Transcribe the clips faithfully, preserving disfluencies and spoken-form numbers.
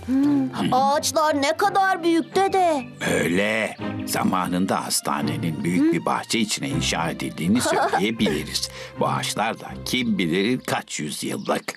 Ağaçlar ne kadar büyük dede. Öyle. Zamanında hastanenin büyük bir bahçe içine inşa edildiğini söyleyebiliriz. Bu ağaçlar da kim bilir kaç yüzyıllık.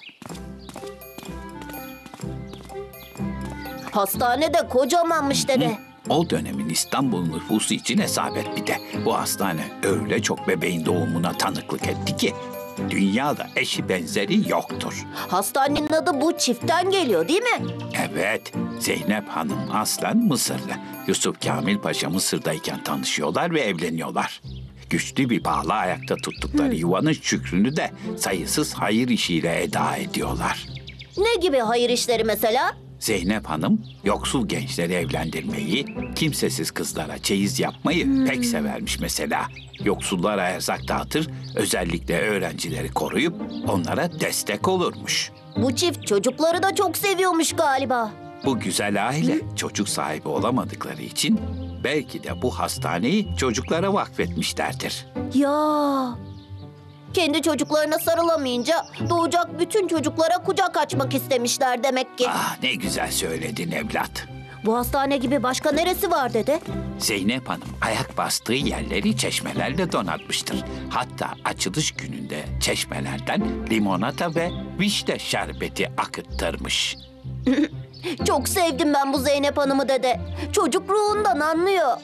Hastane de kocamanmış dede. O dönemin İstanbul nüfusu için hesap bir de. Bu hastane öyle çok bebeğin doğumuna tanıklık etti ki dünyada eşi benzeri yoktur. Hastanenin adı bu çiftten geliyor değil mi? Evet, Zeynep Hanım aslen Mısırlı. Yusuf Kamil Paşa Mısır'dayken tanışıyorlar ve evleniyorlar. Güçlü bir bağla ayakta tuttukları yuvanın şükrünü de sayısız hayır işiyle eda ediyorlar. Ne gibi hayır işleri mesela? Zeynep Hanım yoksul gençleri evlendirmeyi, kimsesiz kızlara çeyiz yapmayı hmm. pek severmiş mesela. Yoksullara erzak dağıtır, özellikle öğrencileri koruyup onlara destek olurmuş. Bu çift çocukları da çok seviyormuş galiba. Bu güzel aile hmm. çocuk sahibi olamadıkları için belki de bu hastaneyi çocuklara vakfetmişlerdir. Ya... Kendi çocuklarına sarılamayınca doğacak bütün çocuklara kucak açmak istemişler demek ki. Ah ne güzel söyledin evlat. Bu hastane gibi başka neresi var dede? Zeynep Hanım ayak bastığı yerleri çeşmelerle donatmıştır. Hatta açılış gününde çeşmelerden limonata ve vişne şerbeti akıttırmış. Çok sevdim ben bu Zeynep Hanım'ı dede. Çocuk ruhundan anlıyor.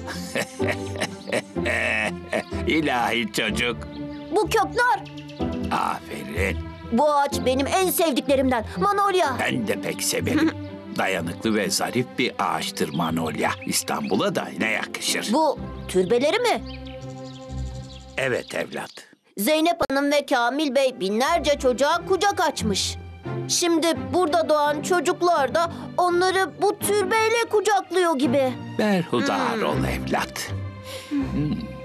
İlahi çocuk. Bu kökler. Aferin. Bu ağaç benim en sevdiklerimden. Manolya. Ben de pek severim. Dayanıklı ve zarif bir ağaçtır manolya. İstanbul'a da ne yakışır. Bu türbeleri mi? Evet evlat. Zeynep Hanım ve Kamil Bey binlerce çocuğa kucak açmış. Şimdi burada doğan çocuklar da onları bu türbeyle kucaklıyor gibi. Berhudar hmm. ol evlat. Hmm.